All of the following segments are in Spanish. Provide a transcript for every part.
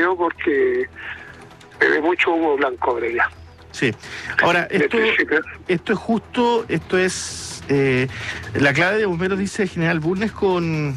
yo porque ve mucho humo blanco ahora ya. Sí. Ahora, esto es justo, la clave de bomberos dice General Bulnes con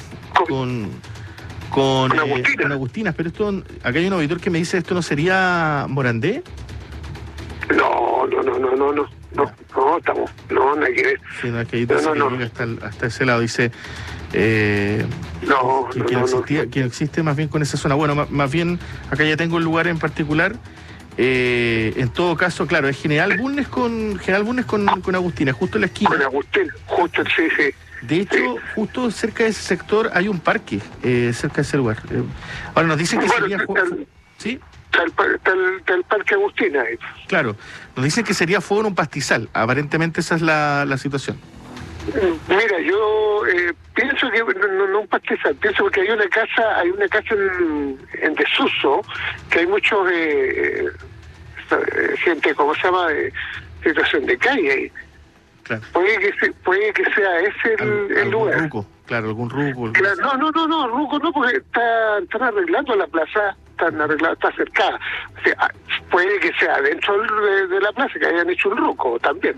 Agustinas, pero esto, acá hay un auditor que me dice, ¿esto no sería Morandé? No, estamos, no hay que ver. Sí, no, es que ahí dice que hasta ese lado, dice que no existe más bien con esa zona. Bueno, más bien, acá ya tengo el lugar en particular. En todo caso, claro, es General Bulnes con Agustina, justo en la esquina. Con Agustín, justo, sí. De hecho, justo cerca de ese sector hay un parque, cerca de ese lugar. Ahora nos dicen que sería... ¿Sí? Está el Parque Agustina ahí. Claro, nos dicen que sería fuego en un pastizal. Aparentemente esa es la situación. Mira, yo pienso que no un pastizal, pienso que hay una casa en desuso, que hay muchos gente, ¿cómo se llama?, de situación de calle ahí. Claro. Puede que sea ese el lugar. Ruco, claro, algún ruco. Claro, no, ruco no, porque están arreglando la plaza, está cercada. O sea, puede que sea dentro de la plaza que hayan hecho un ruco también.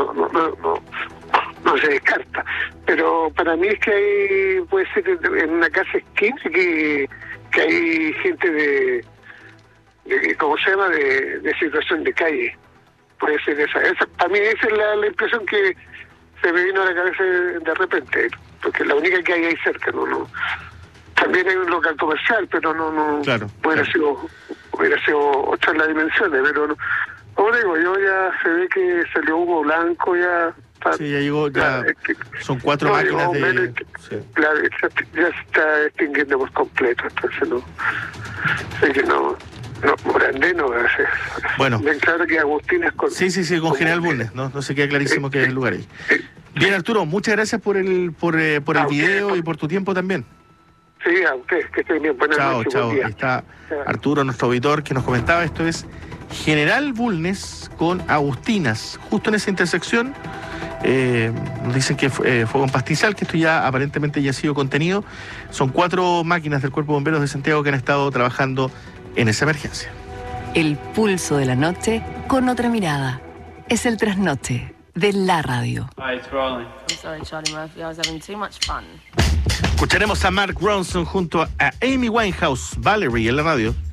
No se descarta. Pero para mí es que puede ser en una casa esquina que hay gente de ¿cómo se llama?, de situación de calle. Puede ser esa. Para mí esa es la impresión que se me vino a la cabeza de repente, porque es la única que hay ahí cerca. También hay un local comercial, pero no claro, hubiera sido otra las dimensiones, pero no. Como digo, yo ya se ve que salió humo blanco, ya sí, ya llegó, son 4 máquinas de... Sí. Claro, ya se está extinguiendo por completo, entonces sé que no, Morandé no va a ser. Bueno. Bien claro que Agustín es con... Sí, con General Bulnes, no se queda clarísimo que es el lugar ahí. Bien, Arturo, muchas gracias por el video y por tu tiempo también. Sí, a ustedes, que estén bien. Buenas noches. Chao. Ahí está Arturo, nuestro auditor, que nos comentaba, esto es General Bulnes con Agustinas, justo en esa intersección. Nos dicen que fue un pastizal, que esto ya aparentemente ya ha sido contenido. Son 4 máquinas del Cuerpo de Bomberos de Santiago que han estado trabajando en esa emergencia. El pulso de la noche con otra mirada. Es el trasnoche de la radio. Hi, it's rolling. I'm sorry, Charlie Murphy. I was having too much fun. Escucharemos a Mark Ronson junto a Amy Winehouse, Valerie, en la radio.